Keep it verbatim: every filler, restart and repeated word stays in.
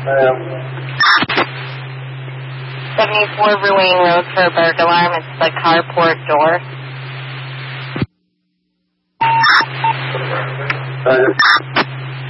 seventy-four Ruane Road for a burglar alarm. It's the carport door. Uh,